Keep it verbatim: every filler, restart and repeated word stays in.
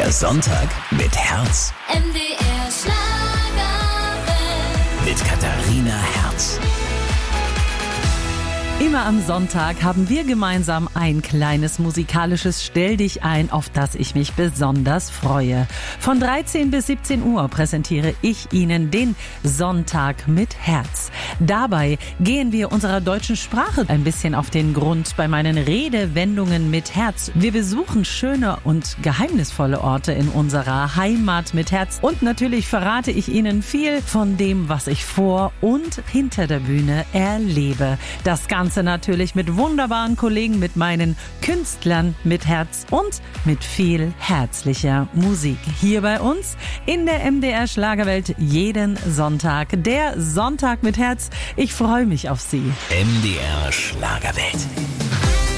Der Sonntag mit Herz. M D R Schlagerwelt. Mit Katharina Herz. Immer am Sonntag haben wir gemeinsam ein kleines musikalisches Stell dich ein, auf das ich mich besonders freue. Von dreizehn bis siebzehn Uhr präsentiere ich Ihnen den Sonntag mit Herz. Dabei gehen wir unserer deutschen Sprache ein bisschen auf den Grund bei meinen Redewendungen mit Herz. Wir besuchen schöne und geheimnisvolle Orte in unserer Heimat mit Herz. Und natürlich verrate ich Ihnen viel von dem, was ich vor und hinter der Bühne erlebe. Das Ganze natürlich mit wunderbaren Kollegen, mit meinen Künstlern mit Herz und mit viel herzlicher Musik. Hier bei uns in der M D R Schlagerwelt jeden Sonntag. Der Sonntag mit Herz. Ich freue mich auf Sie. M D R Schlagerwelt.